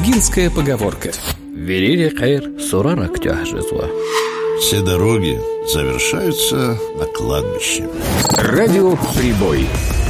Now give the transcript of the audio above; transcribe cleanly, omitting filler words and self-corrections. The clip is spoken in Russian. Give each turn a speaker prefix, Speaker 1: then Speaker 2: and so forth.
Speaker 1: Лезгинская поговорка.
Speaker 2: Верили хайр сурарак тяжезла.
Speaker 3: Все дороги завершаются на кладбище.
Speaker 1: Радиоприбой.